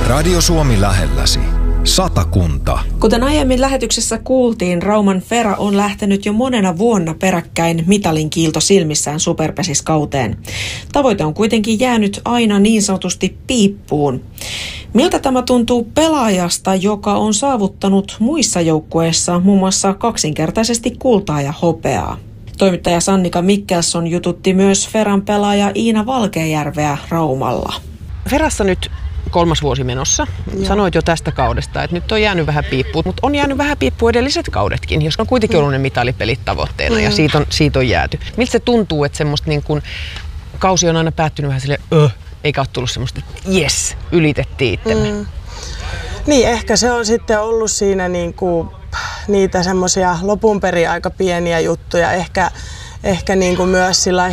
Radio Suomi lähelläsi. Satakunta. Kuten aiemmin lähetyksessä kuultiin, Rauman Fera on lähtenyt jo monena vuonna peräkkäin mitalin kiilto silmissään superpesiskauteen. Tavoite on kuitenkin jäänyt aina niin sanotusti piippuun. Miltä tämä tuntuu pelaajasta, joka on saavuttanut muissa joukkueissa muun muassa kaksinkertaisesti kultaa ja hopeaa? Toimittaja Sannika Mikkelson jututti myös Feran pelaaja Iina Valkeajärveä Raumalla. Ferassa nyt 3. vuosi menossa. Sanoit jo tästä kaudesta, että nyt on jäänyt vähän piippuun, mutta on jäänyt vähän piippuun edelliset kaudetkin, jos on kuitenkin ollut ne mitalipelit tavoitteena ja siitä on jääty. Miltä se tuntuu, että semmoista niin kuin kausi on aina päättynyt vähän silleen, eikä ole tullut semmoista, että jes, ylitettiin itsemme. Niin, ehkä se on sitten ollut siinä niin kuin niitä semmoisia lopun perin aika pieniä juttuja, ehkä niin kuin myös sillä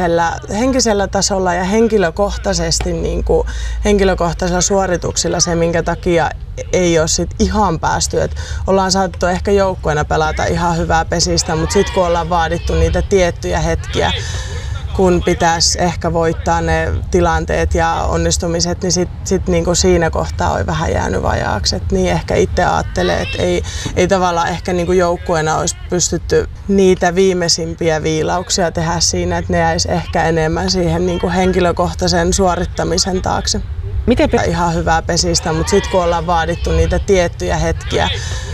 henkisellä tasolla ja henkilökohtaisesti niin kuin henkilökohtaisilla suorituksilla se, minkä takia ei ole sit ihan päästy. Et ollaan saatettu ehkä joukkueena pelata ihan hyvää pesistä, mutta sitten kun ollaan vaadittu niitä tiettyjä hetkiä, kun pitäisi ehkä voittaa ne tilanteet ja onnistumiset, niin sit niinku siinä kohtaa on vähän jäänyt vajaaksi. Et niin ehkä itse ajattelee, että ei tavallaan ehkä niinku joukkueena olisi pystytty niitä viimeisimpiä viilauksia tehdä siinä, että ne jäisi ehkä enemmän siihen niinku henkilökohtaisen suorittamisen taakse. Miten ihan hyvää pesistä, mutta sitten kun ollaan vaadittu niitä tiettyjä hetkiä,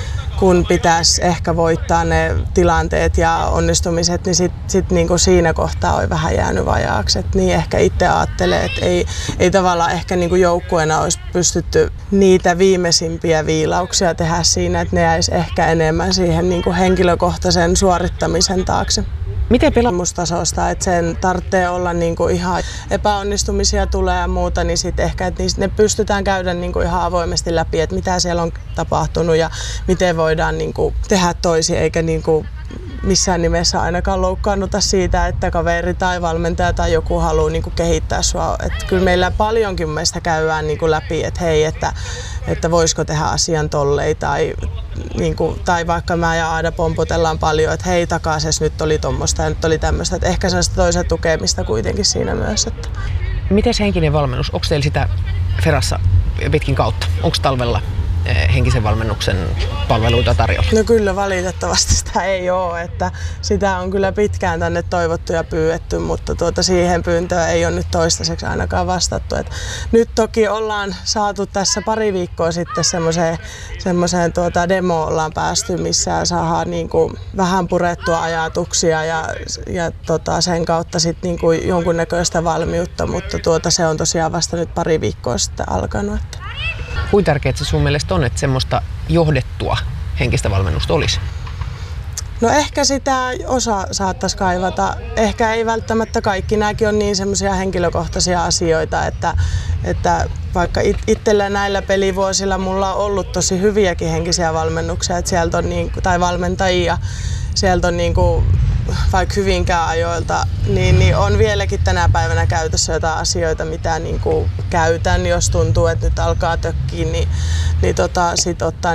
kun pitäisi ehkä voittaa ne tilanteet ja onnistumiset, niin sit niinku siinä kohtaa on vähän jäänyt vajaaksi. Et niin ehkä itse ajattelee, että ei tavallaan ehkä niinku joukkueena olisi pystytty niitä viimeisimpiä viilauksia tehdä siinä, että ne jäisi ehkä enemmän siihen niinku henkilökohtaisen suorittamisen taakse. Miten pelaamustasosta, että sen tarvitsee olla niinku ihan epäonnistumisia tulee ja muuta, niin sitten ehkä että ne pystytään käydä niinku ihan avoimesti läpi, että mitä siellä on tapahtunut ja miten voidaan niinku tehdä toisin, eikä niinku missään nimessä ainakaan loukkaannuta siitä, että kaveri tai valmentaja tai joku haluaa niinku kehittää sua. Et kyllä meillä paljonkin meistä käydään niinku läpi, että hei, että voisiko tehdä asian tollei tai vaikka mä ja Aada pompotellaan paljon, että hei takaisin nyt oli tommoista ja nyt oli tämmöistä. Että ehkä sellaista toisen tukemista kuitenkin siinä myös. Että. Miten se henkinen valmennus? Onko teillä sitä Ferassa pitkin kautta? Onko talvella henkisen valmennuksen palveluita tarjolla? No kyllä valitettavasti sitä ei ole, että sitä on kyllä pitkään tänne toivottu ja pyydetty, mutta siihen pyyntöön ei ole nyt toistaiseksi ainakaan vastattu. Et nyt toki ollaan saatu tässä pari viikkoa sitten semmoiseen demo ollaan päästy, missä saadaan niinku vähän purettua ajatuksia ja sen kautta sitten niinku jonkunnäköistä valmiutta, mutta se on tosiaan vasta nyt pari viikkoa sitten alkanut. Kuinka tärkeää se sun mielestä on, että semmoista johdettua henkistä valmennusta olisi? No ehkä sitä osa saattaisi kaivata. Ehkä ei välttämättä kaikki. Nämäkin on niin semmoisia henkilökohtaisia asioita, että vaikka itsellä näillä pelivuosilla mulla on ollut tosi hyviäkin henkisiä valmennuksia, että sieltä on tai valmentajia, sieltä on vaikka Hyvinkään ajoilta, niin on vieläkin tänä päivänä käytössä jotain asioita, mitä käytän, jos tuntuu, että nyt alkaa tökkiä, niin sit ottaa